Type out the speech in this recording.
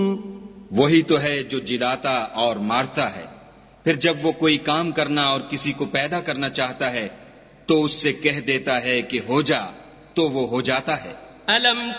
वही तो है जो जिलाता और मारता है। फिर जब वो कोई काम करना और किसी को पैदा करना चाहता है तो उससे कह देता है कि हो जा, तो वो हो जाता है। अलम